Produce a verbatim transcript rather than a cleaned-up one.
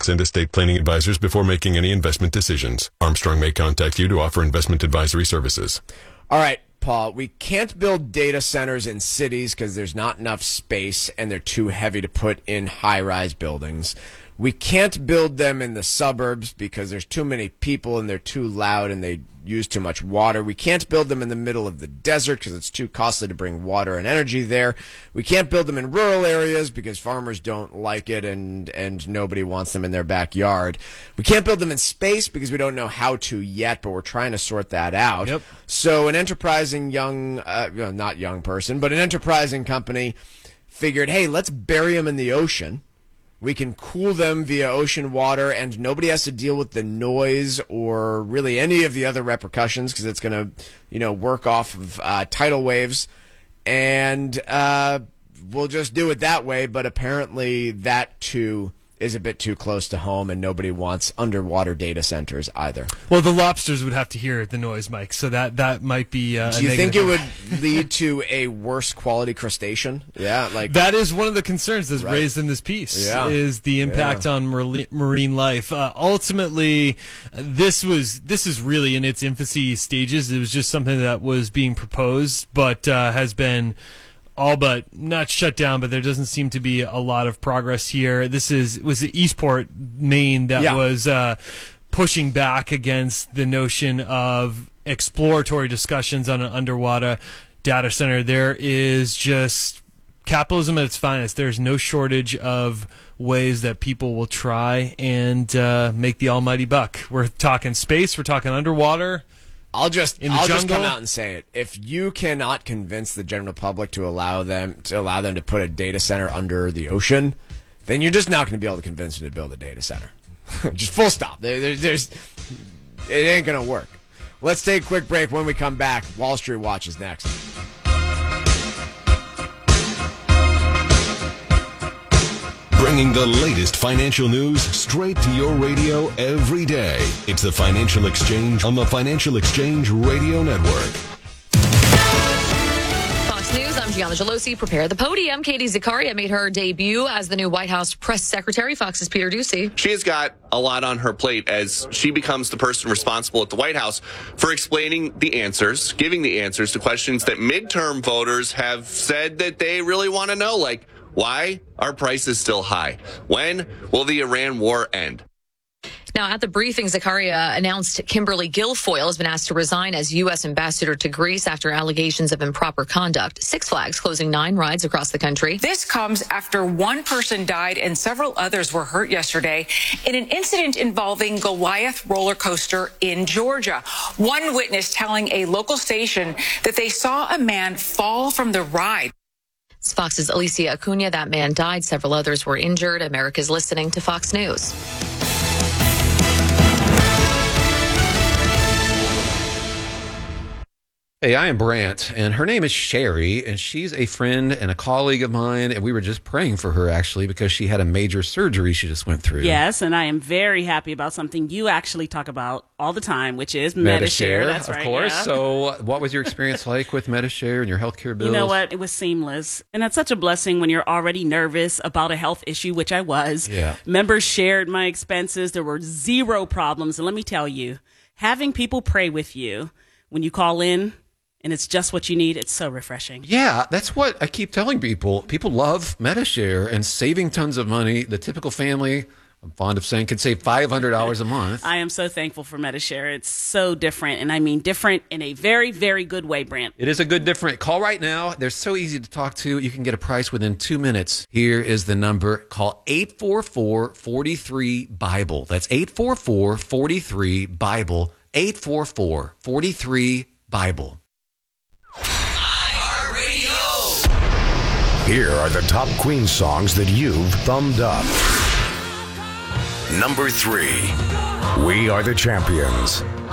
tax and estate planning advisors before making any investment decisions. Armstrong may contact you to offer investment advisory services. All right, Paul, we can't build data centers in cities because there's not enough space and they're too heavy to put in high-rise buildings. We can't build them in the suburbs because there's too many people and they're too loud and they use too much water. We can't build them in the middle of the desert because it's too costly to bring water and energy there. We can't build them in rural areas because farmers don't like it and, and nobody wants them in their backyard. We can't build them in space because we don't know how to yet, but we're trying to sort that out. Yep. So an enterprising young, uh, you know, not young person, but an enterprising company figured, hey, let's bury them in the ocean. We can cool them via ocean water, and nobody has to deal with the noise or really any of the other repercussions because it's going to, you know, work off of uh, tidal waves. And uh, we'll just do it that way. But apparently that, too, is a bit too close to home, and nobody wants underwater data centers either. Well, the lobsters would have to hear the noise, Mike, so that, that might be uh, Do you think it would lead to a worse quality crustacean? Yeah, like that is one of the concerns that's Right. raised in this piece, Yeah. is the impact Yeah. on mar- marine life. Uh, ultimately, this was this is really in its infancy stages. It was just something that was being proposed, but uh, has been all but not shut down, but there doesn't seem to be a lot of progress here. This is was it Eastport, Maine, that Yeah. was uh, pushing back against the notion of exploratory discussions on an underwater data center. There is just capitalism at its finest. There's no shortage of ways that people will try and uh, make the almighty buck. We're talking space, we're talking underwater. I'll just In the I'll just jungle? come out and say it. If you cannot convince the general public to allow them to allow them to put a data center under the ocean, then you're just not going to be able to convince them to build a data center. Just full stop. There, there, there's it ain't going to work. Let's take a quick break. When we come back, Wall Street Watch is next. Bringing the latest financial news straight to your radio every day. It's the Financial Exchange on the Financial Exchange Radio Network. Fox News, I'm Gianna Gelosi. Prepare the podium. Katie Zakaria made her debut as the new White House press secretary. Fox's Peter Ducey. She has got a lot on her plate as she becomes the person responsible at the White House for explaining the answers, giving the answers to questions that midterm voters have said that they really want to know, like, why are prices still high? When will the Iran war end? Now, at the briefing, Zakaria announced Kimberly Guilfoyle has been asked to resign as U S ambassador to Greece after allegations of improper conduct. Six Flags closing nine rides across the country. This comes after one person died and several others were hurt yesterday in an incident involving Goliath roller coaster in Georgia. One witness telling a local station that they saw a man fall from the ride. It's Fox's Alicia Acuna. That man died. Several others were injured. America's listening to Fox News. Hey, I am Brant, and her name is Sherry, and she's a friend and a colleague of mine, and we were just praying for her, actually, because she had a major surgery she just went through. Yes, and I am very happy about something you actually talk about all the time, which is Medi-Share. That's of right, course. yeah. So what was your experience like with Medi-Share and your healthcare bills? You know what? It was seamless. And that's such a blessing when you're already nervous about a health issue, which I was. Yeah. Members shared my expenses. There were zero problems. And let me tell you, having people pray with you when you call in, and it's just what you need, it's so refreshing. Yeah, that's what I keep telling people. People love Medi-Share and saving tons of money. The typical family, I'm fond of saying, can save five hundred dollars a month. I am so thankful for Medi-Share. It's so different, and I mean different in a very, very good way, Brant. It is a good different. Call right now. They're so easy to talk to. You can get a price within two minutes. Here is the number. Call eight four four, four three, BIBLE. That's eight four four, four three, BIBLE. eight four four, four three, BIBLE. Here are the top Queen songs that you've thumbed up. Number three, We Are the Champions.